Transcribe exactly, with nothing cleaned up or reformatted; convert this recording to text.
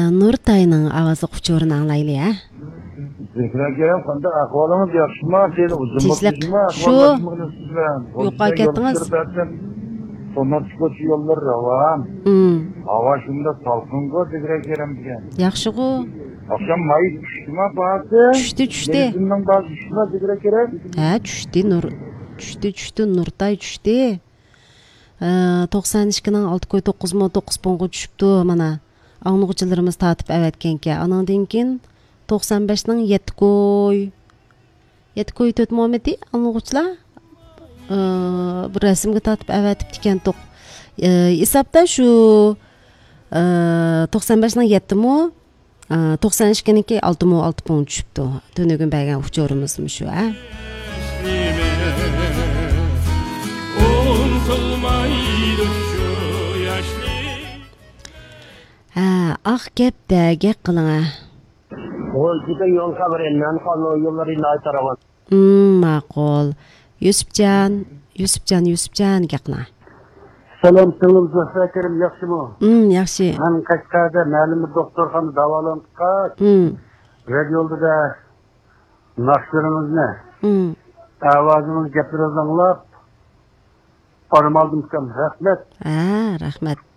Nurtayning ovozi quchorini anglayli, ha? Zekraga qanday ahvolimiz yaxshimi? Seni uzunmoqchimi? Shu yo'qqa ketdingiz. Sonat çıkışı yollar ravan. Hmm. Hava şimdi salkın go Zekraga diyen. Yaxşı-gu. Akşam mayıs düştü mü bazı? Düştü, düştü. Denizimden bazı düştü mü Zekraga? Ha, düştü, Nur. Düştü, düştü, Nurtay düştü. to'qson ikkining olti qo'y to'qqiz ming to'qqiz ponga tushibdi mana. Anglag'uchilarimiz tatib avatganka. Anandan keyin to'qson beshning yetti qo'y. yetti qo'y to'rt mo'meti anglag'uchilar. Bir rasmga tatib avatib ekan to'q. Hisobda shu to'qson beshning yetti mo, to'qson ikkiniki olti mo olti pon tushibdi. Tunugun bergan uchorimiz shu, ha? Ha, ah gapda gap qiling. Oy, juda yo'l xabaridan qolgan yo'llarini aytaraman. Hmm, ma'qul. Yusufjon, Yusufjon, Yusufjon gapna. Salom, salom, Zahrakerim yaxshimi? Hmm, yaxshi. Men Qashqarda ma'lum doktorxona davolanibqa. Hmm. Radioda nashlarimizni. Hmm. Ovozimiz gaplaringizni anglab, formaldim kam rahmat. Ha, rahmat.